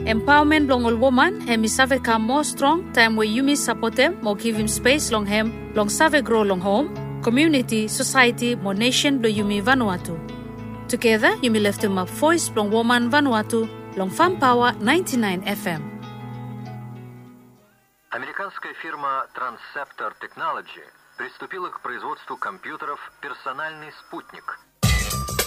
Empowerment long all woman, hemi save come more strong, time where you support them, more give him space long him, long save grow long home, community, society, more nation lo yumi Vanuatu. Together, yumi left him up voice long woman Vanuatu, long Farm Power 99 FM. Американская фирма Transceptor Technology приступила к производству компьютеров «Персональный спутник».